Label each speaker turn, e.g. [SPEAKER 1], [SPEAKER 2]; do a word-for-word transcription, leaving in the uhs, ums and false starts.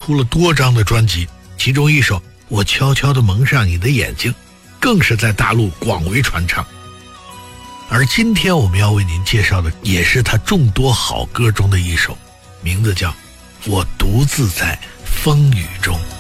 [SPEAKER 1] 出了多张的专辑，其中一首《我悄悄地蒙上你的眼睛》更是在大陆广为传唱。而今天我们要为您介绍的也是他众多好歌中的一首，名字叫《我独自在风雨中》。